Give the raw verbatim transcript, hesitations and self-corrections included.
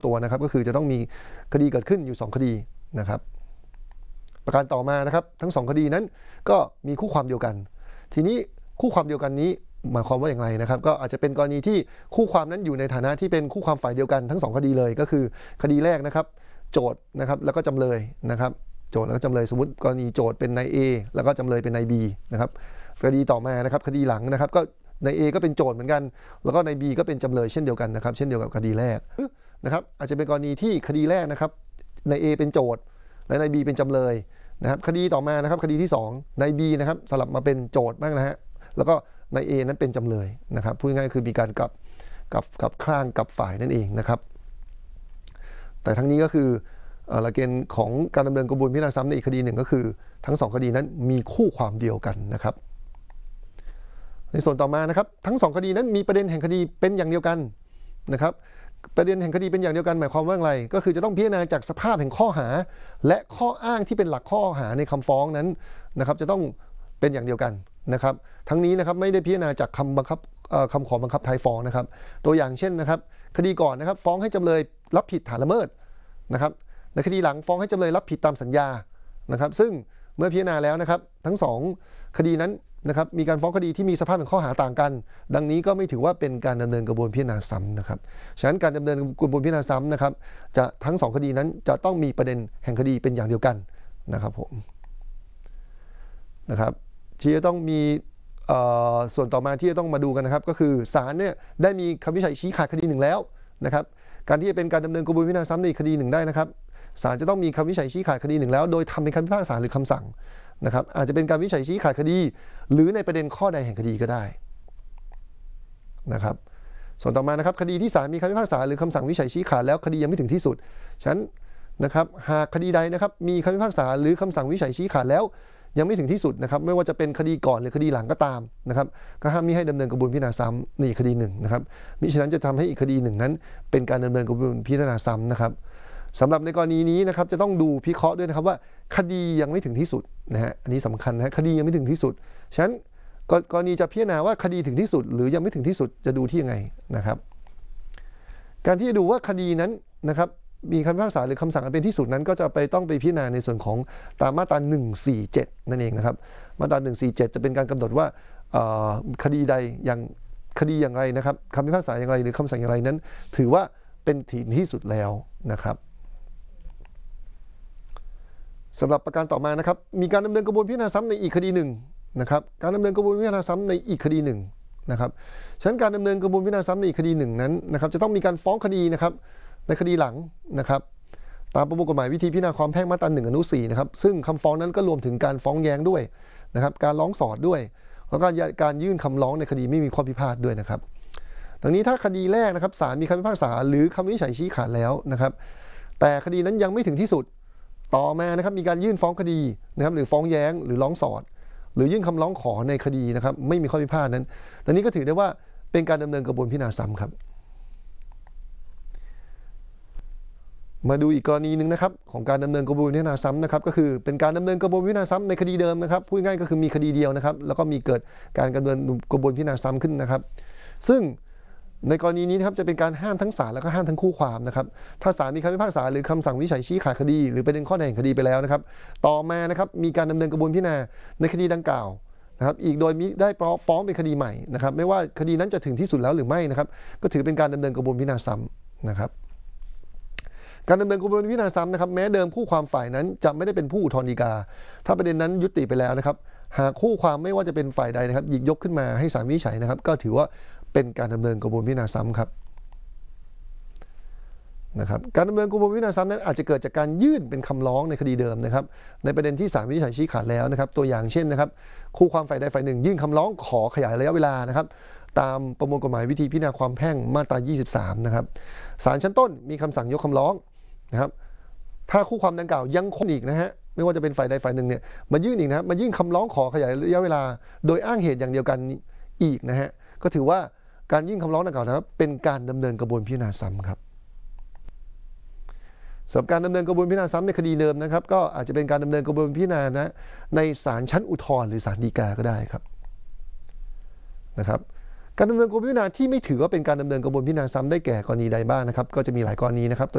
ตัวนะครับก็คือจะต้องมีคดีเกิดขึ้นอยู่สองคดีนะครับประการต่อมานะครับทั้งสองคดีนั้นก็มีคู่ความเดียวกันทีนี้คู่ความเดียวกันนี้หมายความว่าอย่างไรนะครับก็อาจจะเป็นกรณีที่คู่ความนั้นอยู่ในฐานะที่เป็นคู่ความฝ่ายเดียวกันทั้งสองคดีเลยก็คือคดีแรกนะครับโจทย์นะครับแล้วก็จำเลยนะครับโจทย์แล้วก็จำเลยสมมติกรณีโจทย์เป็นนาย A แล้วก็จำเลยเป็นนาย B นะครับคดีต่อมานะครับคดีหลังนะครับก็นาย A ก็เป็นโจทย์เหมือนกันแล้วก็นาย B ก็เป็นจำเลยเช่นเดียวกันนะครับเช่นเดียวกับคดีแรกนะครับอาจจะเป็นกรณีที่คดีแรกนะครับนาย A เป็นโจทย์และนาย B เป็นจำเลยนะครับคดีต่อมานะครับคดีที่สองนาย B นะครับสลับมาเป็นโจทย์บ้างนะฮะแล้วก็นาย A นั้นเป็นจำเลยนะครับพูดง่ายๆคือมีการกลับกับกับข้างกับฝ่ายนั่นเองนะครับแต่ทั้งนี้ก็คือหลักเกณฑ์ของการดำเนินกระบวนพิจารณาซ้ำในอีกคดีหนึ่งก็คือทั้งสองคดีนั้นมีคู่ความเดียวกันนะครับในส่วนต่อมานะครับทั้งสองคดีนั้นมีประเด็นแห่งคดีเป็นอย่างเดียวกันนะครับประเด็นแห่งคดีเป็นอย่างเดียวกันหมายความว่าอะไรก็คือจะต้องพิจารณาจากสภาพแห่งข้อหาและข้ออ้างที่เป็นหลักข้อหาในคำฟ้องนั้นนะครับจะต้องเป็นอย่างเดียวกันนะครับทั้งนี้นะครับไม่ได้พิจารณาจากคำบังคับคำขอบังคับท้ายฟ้องนะครับตัวอย่างเช่นนะครับคดีก่อนนะครับฟ้องให้จำเลยรับผิดฐานละเมิดนะครับในคดีหลังฟ้องให้จำเลยรับผิดตามสัญญานะครับซึ่งเมื่อพิจารณาแล้วนะครับทั้งสองคดีนั้นนะครับมีการฟ้องคดีที่มีสภาพแห่งข้อหาต่างกันดังนี้ก็ไม่ถือว่าเป็นการดำเนินกระบวนพิจารณาซ้ำนะครับฉะนั้นการดำเนินกระบวนพิจารณาซ้ำนะครับจะทั้งสองคดีนั้นจะต้องมีประเด็นแห่งคดีเป็นอย่างเดียวกันนะครับผมนะครับที่จะต้องมีส่วนต่อมาที่จะต้องมาดูกันนะครับก็คือศาลเนี่ยได้มีคำวินิจฉัยชี้ขาดคดีหนึ่งแล้วนะครับการที่จะเป็นการดำเนินกระบวนพิจารณาซ้ำในคดีหนึ่งได้นะครับศาลจะต้องมีคำวินิจฉัยชี้ขาดคดีหนึ่งแล้วโดยทำเป็นคำพิพากษาหรือคำสั่งนะครับอาจจะเป็นการวินิจฉัยชี้ขาดคดีหรือในประเด็นข้อใดแห่งคดีก็ได้นะครับส่วนต่อมานะครับคดีที่ศาลมีคำพิพากษาหรือคำสั่งวินิจฉัยชี้ขาดแล้วคดียังไม่ถึงที่สุดฉะนั้นนะครับหากคดีใดนะครับมีคำพิพากษาหรือคำสั่งวินิจฉัยชี้ขาดแล้วยังไม่ถึงที่สุดนะครับไม่ว่าจะเป็นคดีก่อนหรือคดีหลังก็ตามนะครับก็ห้ามมิให้ดำเนินกระบวนพิจารณาซ้ำในคดีหนึ่งนะครับมิฉะนั้นจะทำให้อีกคดีหนึ่งนั้นเป็นการดำเนินกระบวนพิจารณาซ้ำนะครับสำหรับในกรณีนี้นะครับจะต้องดูพิเคราะห์ด้วยนะครับว่าคดียังไม่ถึงที่สุดนะฮะอันนี้สำคัญนะคดียังไม่ถึงที่สุดฉะนั้นกรณีจะพิจารณาว่าคดีถึงที่สุดหรือยังไม่ถึงที่สุดจะดูที่ยังไงนะครับการที่จะดูว่าคดีนั้นนะครับมีคำพิพากษาหรือคำสั่งอันเป็นที่สุดนั้นก็จะไปต้องไปพิจารณาในส่วนของตามมาตราหนึ่งสี่เจ็ดนั่นเองนะครับมาตราหนึ่งสี่เจ็ดจะเป็นการกำหนดว่าคดีใดอย่างคดีอย่างไรนะครับคำพิพากษาอย่างไรหรือคำสั่งอย่างไรนั้นถือว่าเป็นถึงที่สุดแล้วนะครับสำหรับประการต่อมานะครับมีการดำเนินกระบวนพิจารณาซ้ำในอีกคดีหนึ่งนะครับการดำเนินกระบวนพิจารณาซ้ำในอีกคดีหนึ่งนะครับฉะนั้นการดำเนินกระบวนพิจารณาซ้ำในอีกคดีหนึ่งนั้นนะครับจะต้องมีการฟ้องคดีนะครับในคดีหลังนะครับตามประมวลกฎหมายวิธีพิจารณาความแพ่งมาตราหนึ่งอนุสี่นะครับซึ่งคำฟ้องนั้นก็รวมถึงการฟ้องแย้งด้วยนะครับการร้องสอดด้วยแล้วก็การยื่นคำร้องในคดีไม่มีข้อพิพาทด้วยนะครับดังนี้ถ้าคดีแรกนะครับศาลมีคำพิพากษาหรือคำวินิจฉัยชี้ขาดแล้วนะครับแต่คดีนั้นยังไม่ถึงที่สุดต่อมานะครับมีการยื่นฟ้องคดีนะครับหรือฟ้องแย้งหรือร้องสอดหรือยื่นคำร้องขอในคดีนะครับไม่มีข้อพิพาทนั้นดังนี้ก็ถือได้ว่าเป็นการดำเนินกระบวนพิจารณาซ้ำครับมาดูอีกกรณีหนึ่งนะครับของการดำเนินกระบวนพิจารณาซ้ำนะครับก็คือเป็นการดำเนินกระบวนพิจารณาซ้ำในคดีเดิมนะครับพูดง่ายก็คือมีคดีเดียวนะครับแล้วก็มีเกิดการดำเนินกระบวนพิจารณาซ้ำขึ้นนะครับซึ่งในกรณีนี้นะครับจะเป็นการห้ามทั้งศาลแล้วก็ห้ามทั้งคู่ความนะครับถ้าศาลมีคำพิพากษาหรือคำสั่งวินิจฉัยชี้ขาดคดีหรือประเด็นข้อใดแห่งคดีไปแล้วนะครับต่อมานะครับมีการดำเนินกระบวนพิจารณาในคดีดังกล่าวนะครับอีกโดยมิได้ฟ้องเป็นคดีใหม่นะครับไม่ว่าคดีนั้นจะถึงที่สุดแล้วหรือไม่นะครับก็ถือเป็นการดำเนินกระบวนพิจารณาซ้ำนะครับการดำเนินกระบวนพิจารณาซ้ำนะครับแม้เดิมคู่ความฝ่ายนั้นจะไม่ได้เป็นผู้อุทธรณ์ฎีกาถ้าประเด็นนั้นยุติไปแล้วนะครับหากคู่ความไม่ว่าจะเป็นฝ่ายใดนะครับหยิบยกขึ้นมาให้ศาลวินิจฉัยนะครับก็ถือว่าเป็นการดำเนินกระบวนพิจารณาซ้ำครับนะครับการดำเนินกระบวนพิจารณาซ้ำนั้นอาจจะเกิดจากการยื่นเป็นคำร้องในคดีเดิมนะครับในประเด็นที่ศาลวินิจฉัยชี้ขาดแล้วนะครับตัวอย่างเช่นนะครับคู่ความฝ่ายใดฝ่ายหนึ่งยื่นคำร้องขอขยายระยะเวลานะครับตามประมวลกฎหมายวิธีพิจารณาความแพ่งมาตรายี่สิบสามนะครับศาลชั้นต้นมีคำสั่งยกคำร้องนะครับถ้าคู่ความดังกล่าวยังคงอีกนะฮะไม่ว่าจะเป็นฝ่ายใดฝ่ายหนึ่งเนี่ยมายื่นอีกนะมายื่นคำร้องขอขยายระยะเวลาโดยอ้างเหตุอย่างเดียวกันอีกนะฮะก็ถือว่าการยื่นคำร้องดังกล่าวนะครับเป็นการดำเนินกระบวนพิจารณาซ้ำครับสำหรับการดำเนินกระบวนพิจารณาซ้ำในคดีเดิมนะครับก็อาจจะเป็นการดำเนินกระบวนพิจารณานะในศาลชั้นอุทธรณ์หรือศาลฎีกาก็ได้ครับนะครับการดำเนินกระบวนพิจารณาที่ไม่ถือว่าเป็นการดำเนินกระบวนพิจารณาซ้ำได้แก่กรณีใดบ้างนะครับก็จะมีหลายกรณีนะครับ